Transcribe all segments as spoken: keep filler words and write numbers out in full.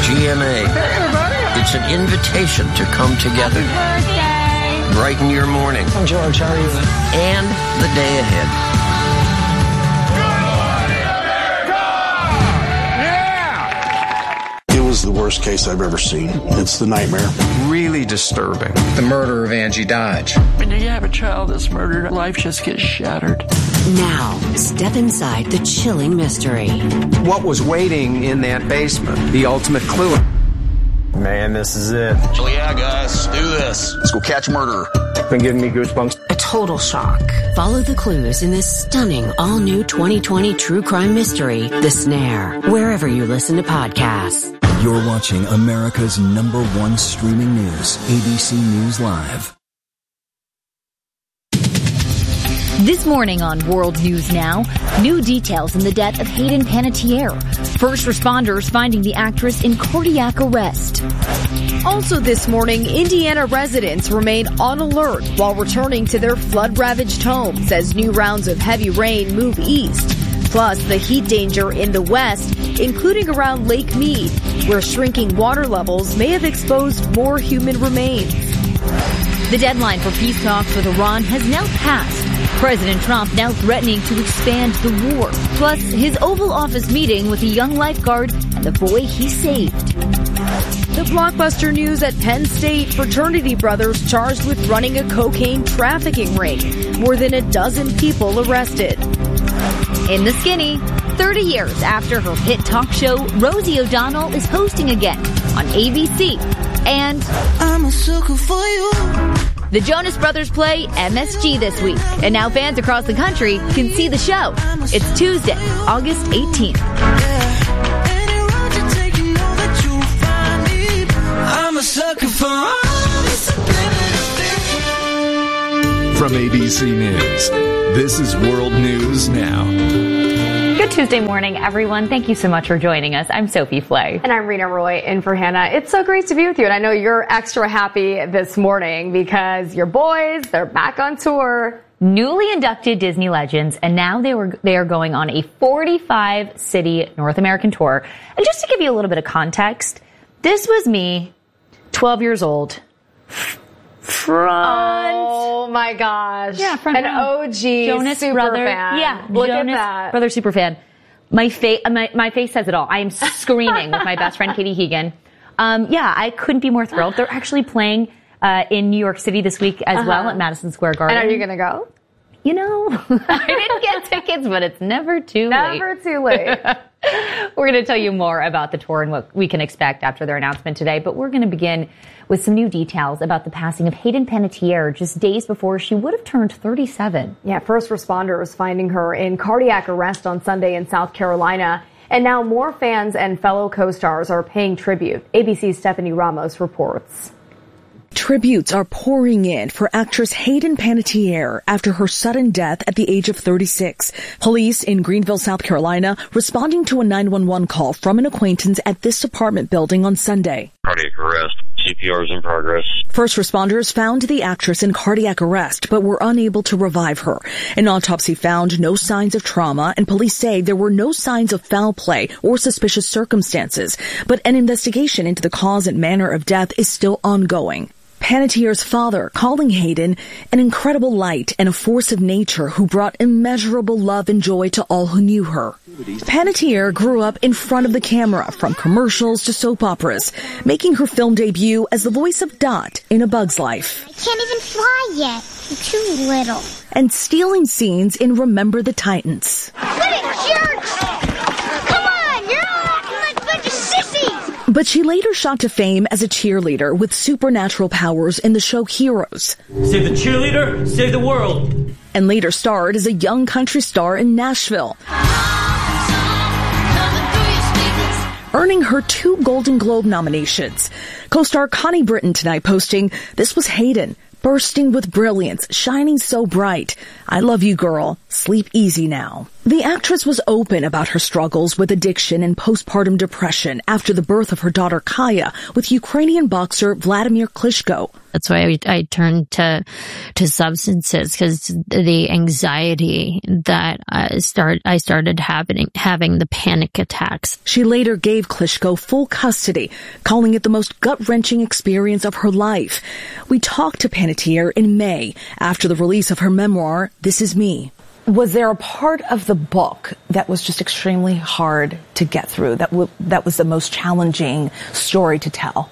G M A. It's an invitation to come together. Brighten your morning. I'm George. How are you? And the day ahead. It was the worst case I've ever seen. It's the nightmare. Really disturbing. The murder of Angie Dodge. When you have a child that's murdered, life just gets shattered. Now, step inside the chilling mystery. What was waiting in that basement? The ultimate clue. Man, this is it. Oh yeah, guys, let's do this. Let's go catch a murderer. Been giving me goosebumps. A total shock. Follow the clues in this stunning all-new twenty twenty true crime mystery, The Snare, wherever you listen to podcasts. You're watching America's number one streaming news, A B C News Live. This morning on World News Now, new details in the death of Hayden Panettiere. First responders finding the actress in cardiac arrest. Also this morning, Indiana residents remain on alert while returning to their flood-ravaged homes as new rounds of heavy rain move east. Plus, the heat danger in the west, including around Lake Mead, where shrinking water levels may have exposed more human remains. The deadline for peace talks with Iran has now passed. President Trump now threatening to expand the war. Plus, his Oval Office meeting with a young lifeguard and the boy he saved. The blockbuster news at Penn State, fraternity brothers charged with running a cocaine trafficking ring. More than a dozen people arrested. In the skinny, thirty years after her hit talk show, Rosie O'Donnell is hosting again on A B C. And I'm a sucker for you. The Jonas Brothers play M S G this week, and now fans across the country can see the show. It's Tuesday, August eighteenth. I'm a sucker for all From A B C News, this is World News Now. Good Tuesday morning, everyone. Thank you so much for joining us. I'm Sophie Flay. And I'm Rena Roy in for Hannah. It's so great to be with you. And I know you're extra happy this morning because your boys, they're back on tour. Newly inducted Disney legends, and now they were they are going on a forty-five city North American tour. And just to give you a little bit of context, this was me, twelve years old. Front. Oh my gosh. Yeah, front An row. O G Jonas super brother. fan. Yeah, Look Jonas at that. brother super fan. My face, my, my face says it all. I am screaming with my best friend Katie Hegan. Um, yeah, I couldn't be more thrilled. They're actually playing uh, in New York City this week as uh-huh. well at Madison Square Garden. And are you going to go? You know, I didn't get tickets, but it's never too late. Never too late. We're going to tell you more about the tour and what we can expect after their announcement today. But we're going to begin with some new details about the passing of Hayden Panettiere just days before she would have turned thirty-seven. Yeah, first responders finding her in cardiac arrest on Sunday in South Carolina. And now more fans and fellow co-stars are paying tribute. A B C's Stephanie Ramos reports. Tributes are pouring in for actress Hayden Panettiere after her sudden death at the age of thirty-six. Police in Greenville, South Carolina, responding to a nine one one call from an acquaintance at this apartment building on Sunday. Cardiac arrest. C P R is in progress. First responders found the actress in cardiac arrest, but were unable to revive her. An autopsy found no signs of trauma, and police say there were no signs of foul play or suspicious circumstances. But an investigation into the cause and manner of death is still ongoing. Panettiere's father calling Hayden an incredible light and a force of nature who brought immeasurable love and joy to all who knew her. Panettiere grew up in front of the camera, from commercials to soap operas, making her film debut as the voice of Dot in A Bug's Life. I can't even fly yet. I'm too little. And stealing scenes in Remember the Titans. Good jerks! Come on, you're all acting like a bunch of sissies! But she later shot to fame as a cheerleader with supernatural powers in the show Heroes. Save the cheerleader, save the world. And later starred as a young country star in Nashville, earning her two Golden Globe nominations. Co-star Connie Britton tonight posting, "This was Hayden, bursting with brilliance, shining so bright. I love you, girl. Sleep easy now. The actress was open about her struggles with addiction and postpartum depression after the birth of her daughter Kaya with Ukrainian boxer Vladimir Klitschko. That's why I, I turned to to substances, because the anxiety that I start I started having having the panic attacks. She later gave Klitschko full custody, calling it the most gut-wrenching experience of her life. We talked to Panettiere in May after the release of her memoir, This Is Me. Was there a part of the book that was just extremely hard to get through, that w- that was the most challenging story to tell?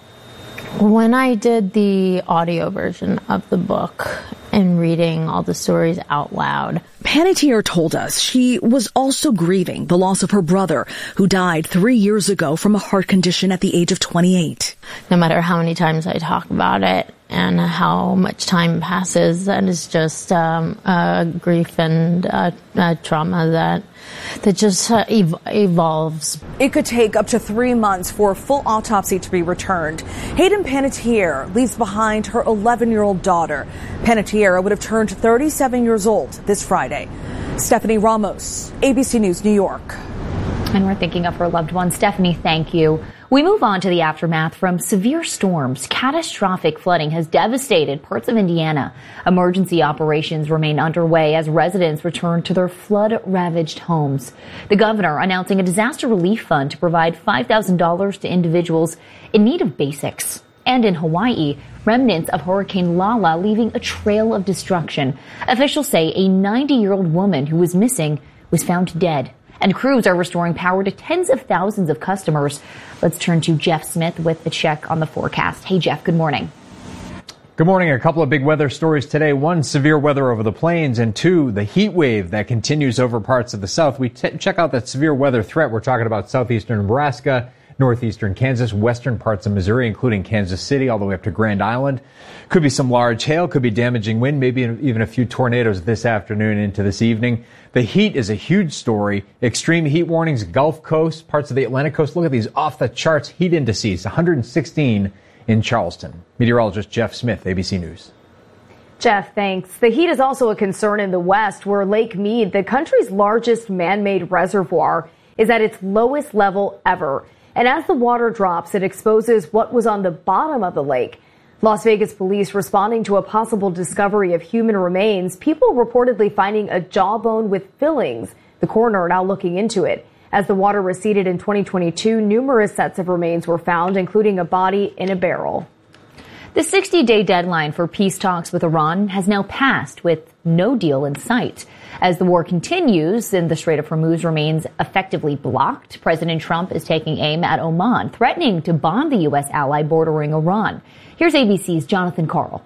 When I did the audio version of the book and reading all the stories out loud, Panettiere told us she was also grieving the loss of her brother, who died three years ago from a heart condition at the age of twenty-eight. No matter how many times I talk about it and how much time passes, that is just um, uh, grief and uh, uh, trauma that that just uh, ev- evolves. It could take up to three months for a full autopsy to be returned. Hayden Panettiere leaves behind her eleven-year-old daughter. Panettiere would have turned thirty-seven years old this Friday. Stephanie Ramos, A B C News, New York. And we're thinking of her loved one. Stephanie, thank you. We move on to the aftermath from severe storms. Catastrophic flooding has devastated parts of Indiana. Emergency operations remain underway as residents return to their flood-ravaged homes. The governor announcing a disaster relief fund to provide five thousand dollars to individuals in need of basics. And in Hawaii, remnants of Hurricane Lala leaving a trail of destruction. Officials say a ninety-year-old woman who was missing was found dead. And crews are restoring power to tens of thousands of customers. Let's turn to Jeff Smith with the check on the forecast. Hey, Jeff, good morning. Good morning. A couple of big weather stories today. One, severe weather over the plains, and two, the heat wave that continues over parts of the south. We t- check out that severe weather threat. We're talking about southeastern Nebraska, northeastern Kansas, western parts of Missouri, including Kansas City, all the way up to Grand Island. Could be some large hail, could be damaging wind, maybe even a few tornadoes this afternoon into this evening. The heat is a huge story. Extreme heat warnings, Gulf Coast, parts of the Atlantic coast. Look at these off-the-charts heat indices, one hundred sixteen in Charleston. Meteorologist Jeff Smith, A B C News. Jeff, thanks. The heat is also a concern in the west, where Lake Mead, the country's largest man-made reservoir, is at its lowest level ever. And as the water drops, it exposes what was on the bottom of the lake. Las Vegas police responding to a possible discovery of human remains, people reportedly finding a jawbone with fillings. The coroner now looking into it. As the water receded in twenty twenty-two, numerous sets of remains were found, including a body in a barrel. The sixty-day deadline for peace talks with Iran has now passed, with no deal in sight. As the war continues and the Strait of Hormuz remains effectively blocked, President Trump is taking aim at Oman, threatening to bomb the U S ally bordering Iran. Here's A B C's Jonathan Karl.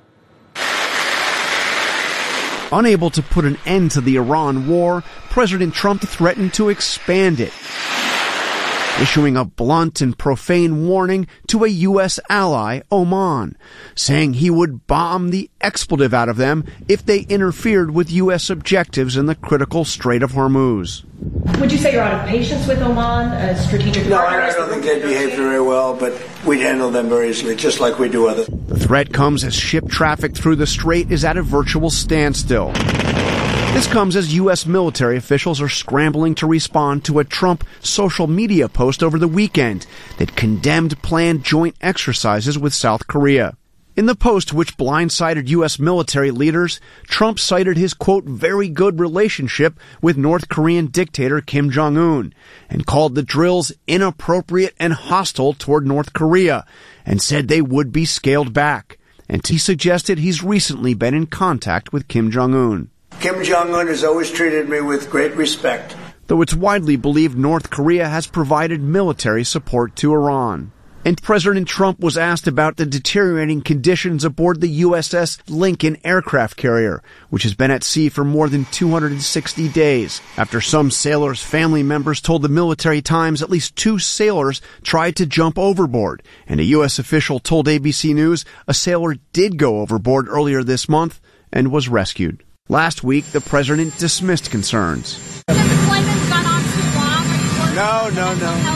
Unable to put an end to the Iran war, President Trump threatened to expand it, issuing a blunt and profane warning to a U S ally, Oman, saying he would bomb the expletive out of them if they interfered with U S objectives in the critical Strait of Hormuz. Would you say you're out of patience with Oman, a strategic No, partner? I don't think they behave very well, but we handle them very easily, just like we do others. The threat comes as ship traffic through the strait is at a virtual standstill. This comes as U S military officials are scrambling to respond to a Trump social media post over the weekend that condemned planned joint exercises with South Korea. In the post, which blindsided U S military leaders, Trump cited his, quote, very good relationship with North Korean dictator Kim Jong-un and called the drills inappropriate and hostile toward North Korea and said they would be scaled back. And he suggested he's recently been in contact with Kim Jong-un. Kim Jong-un has always treated me with great respect. Though it's widely believed North Korea has provided military support to Iran. And President Trump was asked about the deteriorating conditions aboard the U S S Lincoln aircraft carrier, which has been at sea for more than two hundred sixty days. After some sailors' family members told the Military Times at least two sailors tried to jump overboard, and a U S official told A B C News a sailor did go overboard earlier this month and was rescued. Last week, the president dismissed concerns. No, no, no.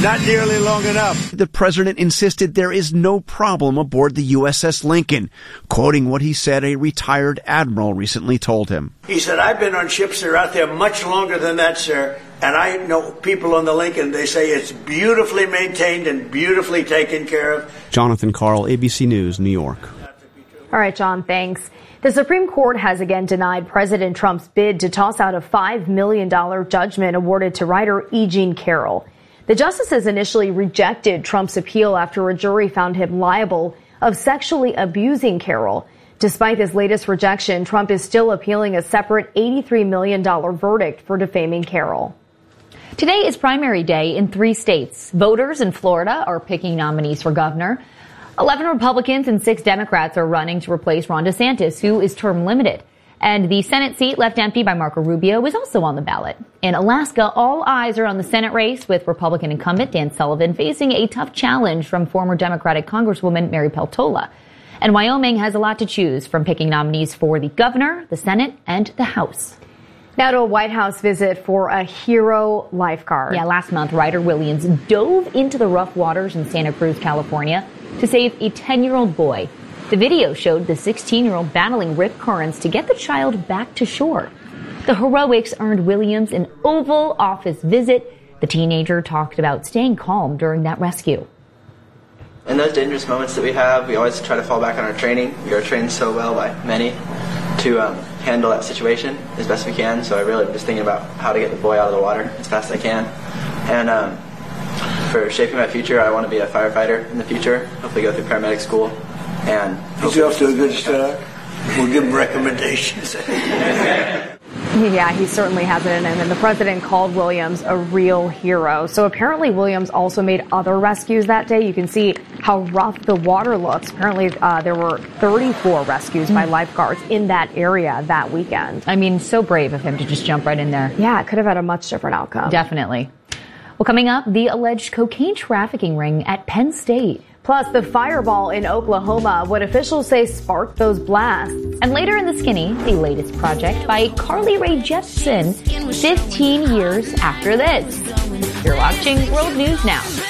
Not nearly long enough. The president insisted there is no problem aboard the U S S Lincoln, quoting what he said a retired admiral recently told him. He said, I've been on ships that are out there much longer than that, sir. And I know people on the Lincoln, they say it's beautifully maintained and beautifully taken care of. Jonathan Karl, A B C News, New York. All right, John, thanks. The Supreme Court has again denied President Trump's bid to toss out a five million dollars judgment awarded to writer E. Jean Carroll. The justices initially rejected Trump's appeal after a jury found him liable of sexually abusing Carroll. Despite this latest rejection, Trump is still appealing a separate eighty-three million dollars verdict for defaming Carroll. Today is primary day in three states. Voters in Florida are picking nominees for governor. Eleven Republicans and six Democrats are running to replace Ron DeSantis, who is term limited. And the Senate seat left empty by Marco Rubio is also on the ballot. In Alaska, all eyes are on the Senate race, with Republican incumbent Dan Sullivan facing a tough challenge from former Democratic Congresswoman Mary Peltola. And Wyoming has a lot to choose from, picking nominees for the governor, the Senate, and the House. Now to a White House visit for a hero lifeguard. Yeah, last month, Ryder Williams dove into the rough waters in Santa Cruz, California, to save a ten-year-old boy. The video showed the sixteen-year-old battling rip currents to get the child back to shore. The heroics earned Williams an Oval Office visit. The teenager talked about staying calm during that rescue. In those dangerous moments that we have, we always try to fall back on our training. We are trained so well by many to um, handle that situation as best we can. So I really am just thinking about how to get the boy out of the water as fast as I can. And um, for shaping my future, I want to be a firefighter in the future, hopefully go through paramedic school. And he's off to a good start. We'll give him recommendations. Yeah, he certainly has it in him. And the president called Williams a real hero. So apparently Williams also made other rescues that day. You can see how rough the water looks. Apparently uh, there were thirty-four rescues by lifeguards in that area that weekend. I mean, so brave of him to just jump right in there. Yeah, it could have had a much different outcome. Definitely. Well, coming up, the alleged cocaine trafficking ring at Penn State. Plus, the fireball in Oklahoma, what officials say sparked those blasts. And later in the Skinny, the latest project by Carly Rae Jepsen, fifteen years after this. You're watching World News Now.